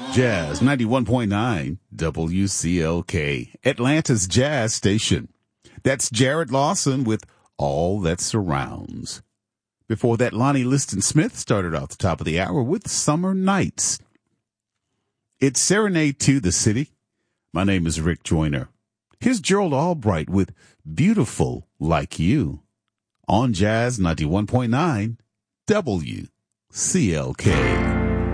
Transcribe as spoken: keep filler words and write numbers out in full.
Jazz ninety-one point nine W C L K, Atlanta's Jazz Station. That's Jared Lawson with All That Surrounds. Before that, Lonnie Liston Smith started off the top of the hour with Summer Nights. It's Serenade to the City. My name is Rick Joyner. Here's Gerald Albright with Beautiful Like You on Jazz ninety-one point nine W C L K.